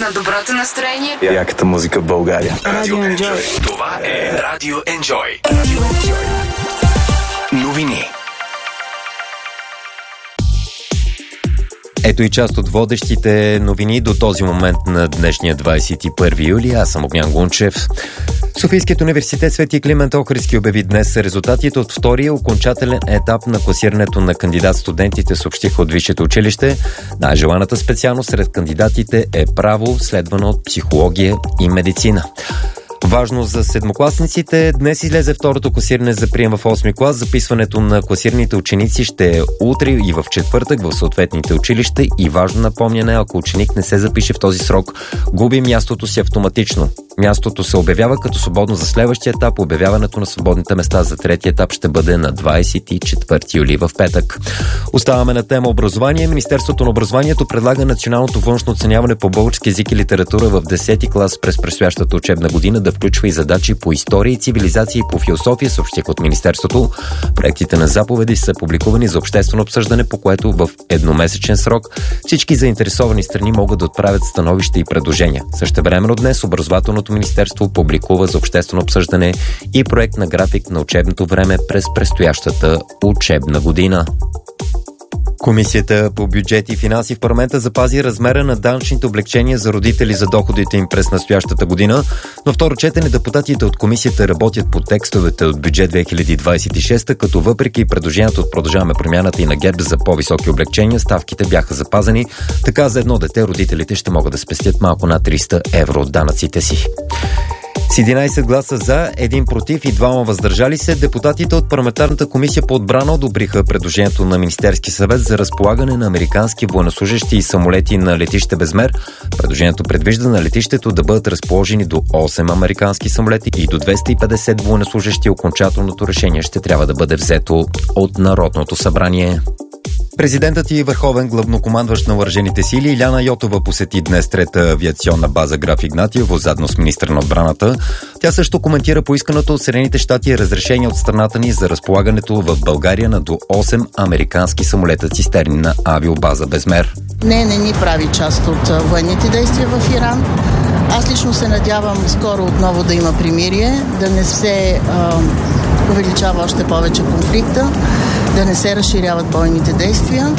на доброто настроение. Яката музика в България. Радио Енджой. Това е Радио Енджой. Новини. Ето и част от водещите новини до този момент на днешния 21 юли. Аз съм Огнян Гунчев. Софийският университет Свети Климент Охридски обяви днес резултатите от втория окончателен етап на класирането на кандидат-студентите, съобщиха от висшето училище. Най-желаната специалност сред кандидатите е право, следвано от психология и медицина. Важно за седмокласниците, днес излезе второто класиране за прием в 8 клас. Записването на класираните ученици ще е утре и в четвъртък в съответните училища и важно напомняне, ако ученик не се запише в този срок, губи мястото си автоматично. Мястото се обявява като свободно за следващия етап. Обявяването на свободните места за третия етап ще бъде на 24 юли в петък. Оставаме на тема образование. Министерството на образованието предлага националното външно оценяване по български език и литература в 10 клас през предстоящата учебна година да включва и задачи по история и цивилизация и по философия, съобщиха от Министерството. Проектите на заповеди са публикувани за обществено обсъждане, по което в едномесечен срок всички заинтересовани страни могат да отправят становища и предложения. Същевременно днес Образователното министерство публикува за обществено обсъждане и проект на график на учебното време през предстоящата учебна година. Комисията по бюджет и финанси в парламента запази размера на данъчните облекчения за родители за доходите им през настоящата година. На второ четене депутатите от комисията работят по текстовете от бюджет 2026, като въпреки предложението от Продължаваме промяната и на ГЕРБ за по-високи облекчения, ставките бяха запазени. Така за едно дете родителите ще могат да спестят малко над 300 евро от данъците си. С 11 гласа за, 1 против и 2 въздържали се, депутатите от парламентарната комисия по отбрана одобриха предложението на Министерски съвет за разполагане на американски военнослужещи и самолети на летище Безмер. Предложението предвижда на летището да бъдат разположени до 8 американски самолети и до 250 военнослужещи. Окончателното решение ще трябва да бъде взето от Народното събрание. Президентът и върховен главнокомандващ на въоръжените сили Илияна Йотова посети днес трета авиационна база Граф Игнатиево, заедно с министър на отбраната. Тя също коментира поисканото от Съединените щати разрешение от страната ни за разполагането в България на до 8 американски самолета цистерни на авиобаза Безмер. Не ни прави част от военните действия в Иран. Аз лично се надявам скоро отново да има примирие, да не се увеличава още повече конфликта, да не се разширяват бойните действия.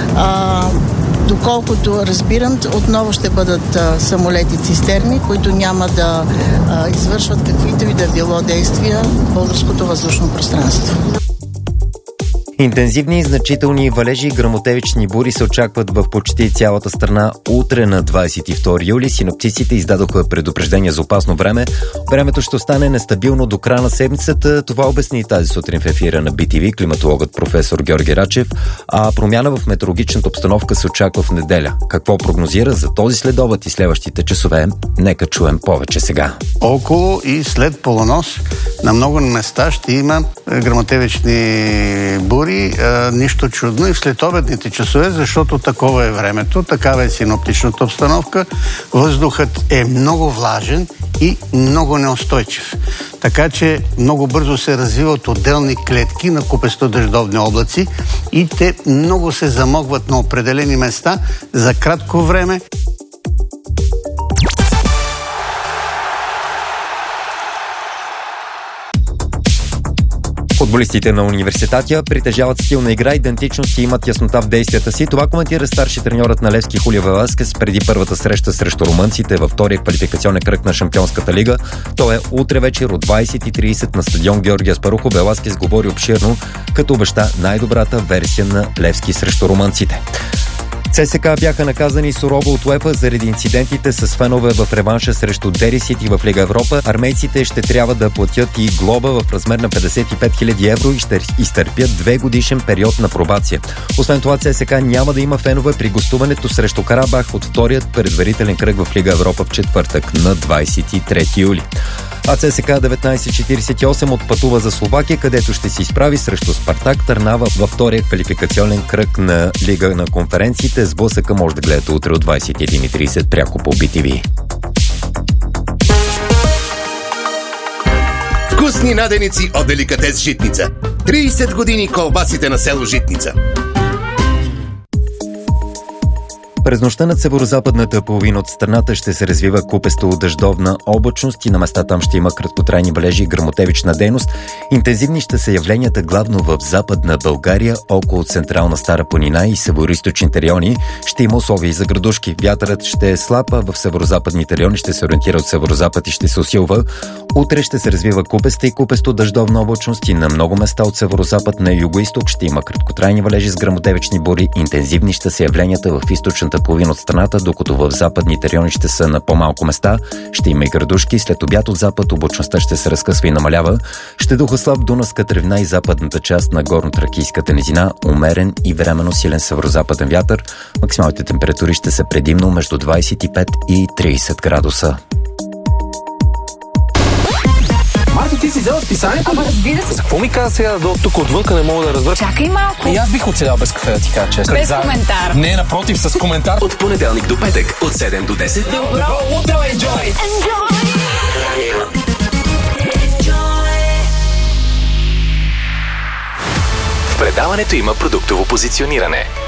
Доколкото разбирам, отново ще бъдат самолети цистерни, които няма да извършват каквито и да било действия в българското въздушно пространство. Интензивни и значителни валежи и гръмотевични бури се очакват в почти цялата страна утре на 22 юли. Синоптиците издадоха предупреждение за опасно време. Времето ще остане нестабилно до края на седмицата. Това обясни тази сутрин в ефира на BTV климатологът професор Георги Рачев, а промяна в метеорологичната обстановка се очаква в неделя. Какво прогнозира за този следобед и следващите часове? Нека чуем повече сега. Около и след полунощ на много места ще има гръмотевични бури. Нищо чудно и в следобедните часове, защото такова е времето, такава е синоптичната обстановка. Въздухът е много влажен и много неустойчив. Така че много бързо се развиват отделни клетки на купесто дъждовни облаци и те много се замогват на определени места за кратко време. Футболистите на университета притежават стил на игра, идентичност и имат яснота в действията си. Това коментира старши треньорът на Левски Хулио Веласкес преди първата среща срещу румънците във втория квалификационен кръг на Шампионската лига. То е утре вечер от 20:30 на стадион Георги Аспарухов. Веласкес говори обширно, като обеща най-добрата версия на Левски срещу румънците. ЦСКА бяха наказани сурово от УЕФА заради инцидентите с фенове в реванша срещу Дери Сити в Лига Европа. Армейците ще трябва да платят и глоба в размер на 55 000 евро и ще изтърпят 2 годишен период на пробация. Освен това, ЦСКА няма да има фенове при гостуването срещу Карабах от вторият предварителен кръг в Лига Европа в четвъртък на 23 юли. А ЦСКА 1948 отпътува за Словакия, където ще се изправи срещу Спартак Търнава във втория квалификационен кръг на Лига на конференциите. Сблъсъка може да гледате утре от 21:30 пряко по BTV. Вкусни наденици от Деликатес Житница. 30 години колбасите на село Житница. През нощта над северо-западната половина от страната ще се развива купесто дъждовна облачност и на места там ще има краткотрайни валежи и гръмотевична дейност. Интензивни ще са явленията главно в Западна България, около Централна Стара планина и североизточните райони. Ще има условия и за градушки. Вятърът ще е слаб, а в северо-западните райони ще се ориентира от северо-запад и ще се усилва. Утре ще се развива купеста и купесто дъждовна облачност и на много места от северо-запад на юго-исток ще има краткотрайни валежи с гръмотевични бури. Интензивни ще са явленията в източната половина от страната, докато в западните райони ще са на по-малко места. Ще има и градушки. След обяд от запад облачността ще се разкъсва и намалява. Ще духа слаб дунавска тревна и западната част на горно-тракийската низина. Умерен и временно силен северо-западен вятър. Максималните температури ще са предимно между 25 и 30 градуса. Марти, ти си взела списанието? Ама разбира се. За какво ми каза сега да тук отвънка, не мога да разбера? Чакай малко. И аз бих оцелял без кафе, да ти кажа честно. Без коментар. Не, напротив, с коментар. От понеделник до петък, от 7 до 10. Добро утро, Enjoy! В предаването има продуктово позициониране.